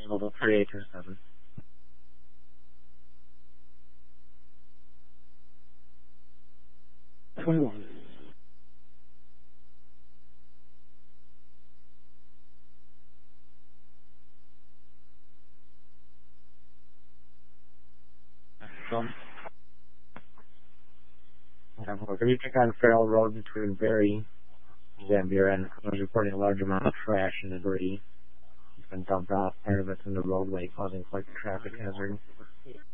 Level 3827. $21. Can you check on Farrell Road between Berry and Zambier, and I was reporting a large amount of trash and debris. It's been dumped off. Part of it's in the roadway, causing quite a traffic hazard.